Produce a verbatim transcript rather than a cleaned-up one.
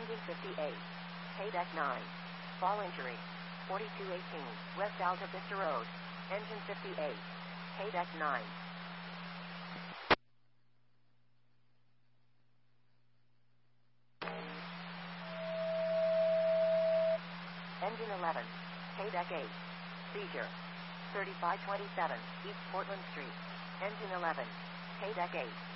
Engine fifty-eight. Haydeck nine. Fall injury. forty-two eighteen, West Alta Vista Road. Engine fifty-eight. Haydeck nine. Engine eleven. Haydeck eight. Seizure. thirty-five twenty-seven, East Portland Street. Engine eleven. Haydeck eight.